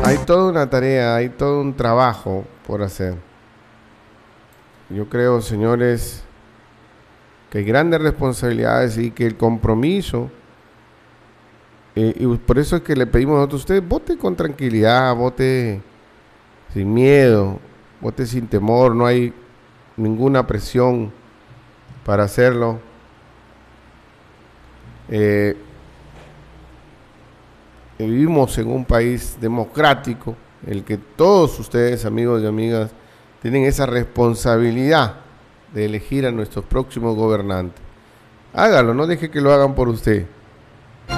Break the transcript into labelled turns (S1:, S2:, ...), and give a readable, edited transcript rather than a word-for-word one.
S1: hay toda una tarea, hay todo un trabajo por hacer. Yo creo, señores, que hay grandes responsabilidades y que el compromiso, y por eso es que le pedimos a nosotros, usted vote con tranquilidad, vote sin miedo, vote sin temor, no hay ninguna presión para hacerlo. Vivimos en un país democrático, en el que todos ustedes, amigos y amigas, tienen esa responsabilidad de elegir a nuestros próximos gobernantes. Hágalo, no deje que lo hagan por usted.